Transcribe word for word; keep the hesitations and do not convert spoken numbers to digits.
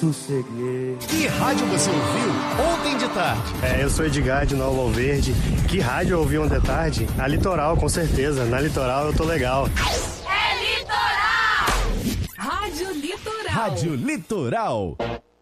sosseguei. Que rádio você ouviu ontem de tarde? É, eu sou Edgar de Nova Alverde. Que rádio eu ouvi ontem de tarde? A Litoral, com certeza. Na Litoral eu tô legal. É Litoral! Rádio Litoral. Rádio Litoral.